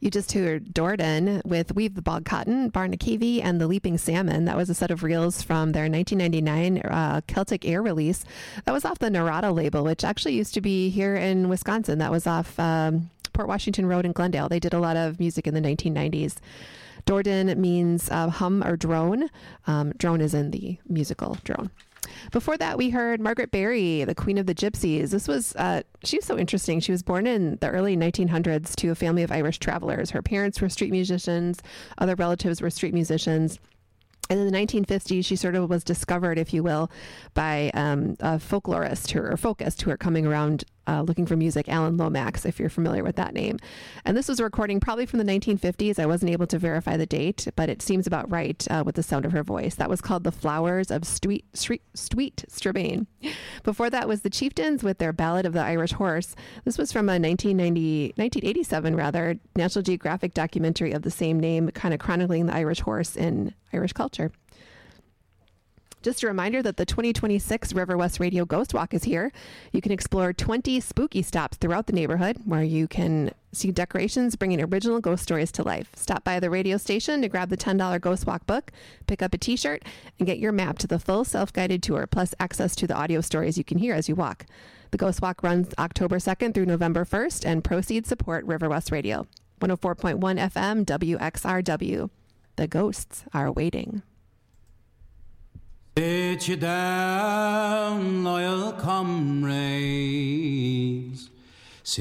You just heard Dorden with Weave the Bog Cotton, Barnakevi, and The Leaping Salmon. That was a set of reels from their 1999 Celtic Air release. That was off the Narada label, which actually used to be here in Wisconsin. That was off Port Washington Road in Glendale. They did a lot of music in the 1990s. Dorden means hum or drone. Drone is in the musical drone. Before that, we heard Margaret Berry, the Queen of the Gypsies. This was, she was so interesting. She was born in the early 1900s to a family of Irish travelers. Her parents were street musicians. Other relatives were street musicians. And in the 1950s, she sort of was discovered, if you will, by a folklorist or folkist who are coming around looking for music, Alan Lomax, if you're familiar with that name. And this was a recording probably from the 1950s. I wasn't able to verify the date, but it seems about right with the sound of her voice. That was called The Flowers of Sweet Strabane. Before that was the Chieftains with their Ballad of the Irish Horse. This was from a 1987 National Geographic documentary of the same name, kind of chronicling the Irish horse in Irish culture. Just a reminder that the 2026 River West Radio Ghost Walk is here. You can explore 20 spooky stops throughout the neighborhood where you can see decorations bringing original ghost stories to life. Stop by the radio station to grab the $10 Ghost Walk book, pick up a t-shirt, and get your map to the full self-guided tour, plus access to the audio stories you can hear as you walk. The Ghost Walk runs October 2nd through November 1st, and proceeds support River West Radio. 104.1 FM WXRW. The ghosts are waiting. Sit you down, loyal comrades.